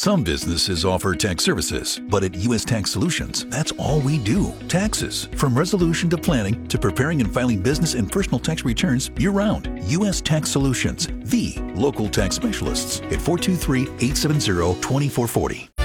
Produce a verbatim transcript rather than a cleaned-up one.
Some businesses offer tax services, but at U S Tax Solutions, that's all we do. Taxes. From resolution to planning to preparing and filing business and personal tax returns year-round. U S Tax Solutions, the local tax specialists at four two three, eight seven zero, two four four zero.